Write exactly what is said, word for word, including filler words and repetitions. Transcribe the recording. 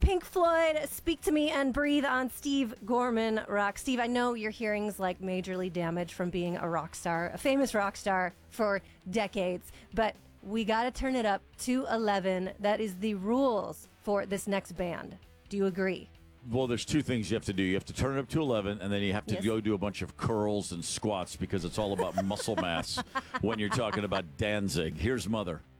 Pink Floyd, Speak to Me and Breathe on Steve Gorman Rock. Steve, I know your hearing's like majorly damaged from being a rock star, a famous rock star for decades, but we got to turn it up to eleven. That is the rules for this next band. Do you agree? Well, there's two things you have to do. You have to turn it up to eleven, and then you have to Yes. go do a bunch of curls and squats because it's all about muscle mass when you're talking about Danzig. Here's Mother.